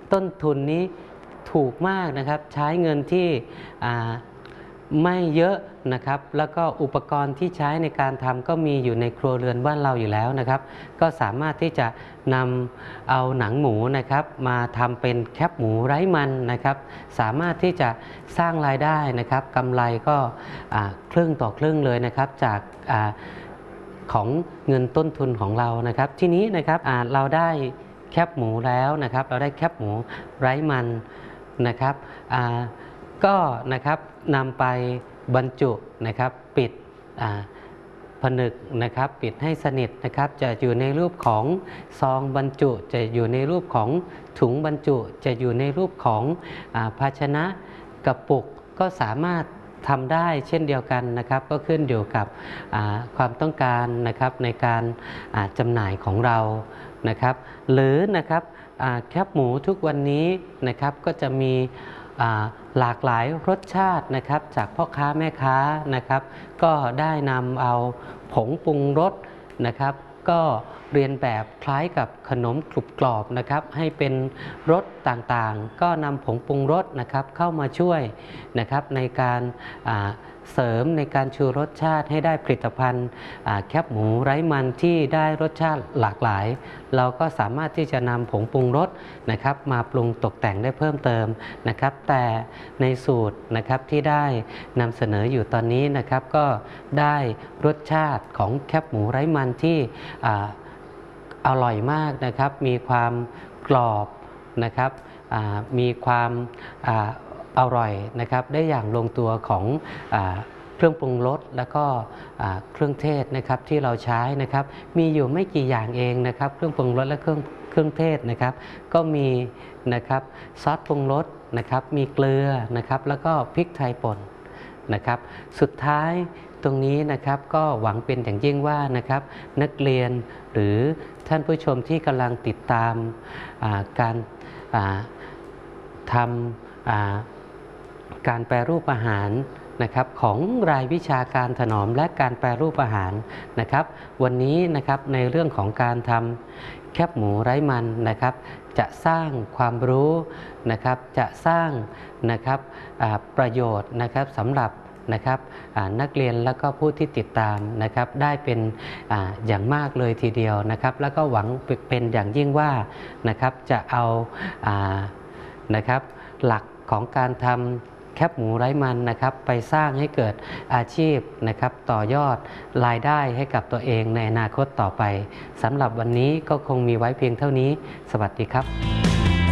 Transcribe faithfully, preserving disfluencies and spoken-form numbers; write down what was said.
ต้นทุนนี้ถูกมากนะครับใช้เงินที่ไม่เยอะนะครับแล้วก็อุปกรณ์ที่ใช้ในการทำก็มีอยู่ในครัวเรือนบ้านเราอยู่แล้วนะครับก็สามารถที่จะนำเอาหนังหมูนะครับมาทำเป็นแคบหมูไร้มันนะครับสามารถที่จะสร้างรายได้นะครับกำไรก็ครึ่งต่อครึ่งเลยนะครับจากของเงินต้นทุนของเรานะครับทีนี้นะครับเราได้แคบหมูแล้วนะครับเราได้แคบหมูไร้มันนะครับก็นะครับนำไปบรรจุนะครับปิดผนึกนะครับปิดให้สนิทนะครับจะอยู่ในรูปของซองบรรจุจะอยู่ในรูปของถุงบรรจุจะอยู่ในรูปของภาชนะกระปุกก็สามารถทำได้เช่นเดียวกันนะครับก็ขึ้นอยู่กับความต้องการนะครับในการจำหน่ายของเรานะครับหรือนะครับแคบหมูทุกวันนี้นะครับก็จะมีหลากหลายรสชาตินะครับจากพ่อค้าแม่ค้านะครับก็ได้นำเอาผงปรุงรสนะครับก็เรียนแบบคล้ายกับขนมกรุบกรอบนะครับให้เป็นรสต่างๆก็นำผงปรุงรสนะครับเข้ามาช่วยนะครับในการเสริมในการชูรสชาติให้ได้ผลิตภัณฑ์แคบหมูไร้มันที่ได้รสชาติหลากหลายเราก็สามารถที่จะนำผงปรุงรสนะครับมาปรุงตกแต่งได้เพิ่มเติมนะครับแต่ในสูตรนะครับที่ได้นำเสนออยู่ตอนนี้นะครับก็ได้รสชาติของแคบหมูไร้มันที่อร่อยมากนะครับมีความกรอบนะครับมีความอร่อยนะครับได้อย่างลงตัวของเครื่องปรุงรสแล้วก็เครื่องเทศนะครับที่เราใช้นะครับมีอยู่ไม่กี่อย่างเองนะครับเครื่องปรุงรสและเครื่องเครื่องเทศนะครับก็มีนะครับซอสปรุงรสนะครับมีเกลือนะครับแล้วก็พริกไทยป่นนะครับสุดท้ายตรงนี้นะครับก็หวังเป็นอย่างยิ่งว่านะครับนักเรียนหรือท่านผู้ชมที่กำลังติดตามการทำการแปรรูปอาหารนะครับของรายวิชาการถนอมและการแปรรูปอาหารนะครับวันนี้นะครับในเรื่องของการทำแคบหมูไร้มันนะครับจะสร้างความรู้นะครับจะสร้างนะครับประโยชน์นะครับสำหรับนะครับนักเรียนและก็ผู้ที่ติดตามนะครับได้เป็นออย่างมากเลยทีเดียวนะครับแล้วก็หวังเป็นอย่างยิ่งว่านะครับจะเอานะครับหลักของการทำแคบหมูไร้มันนะครับไปสร้างให้เกิดอาชีพนะครับต่อยอดรายได้ให้กับตัวเองในอนาคตต่อไปสำหรับวันนี้ก็คงมีไว้เพียงเท่านี้สวัสดีครับ